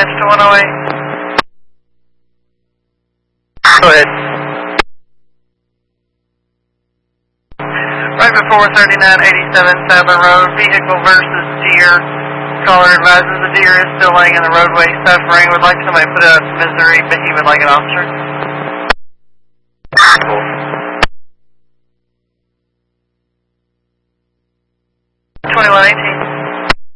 dispatch to 108. Go ahead. Right before 3987 Sadler Road, vehicle versus deer. Caller advises the deer is still laying in the roadway suffering. Would like somebody to put out misery, but he would like an officer.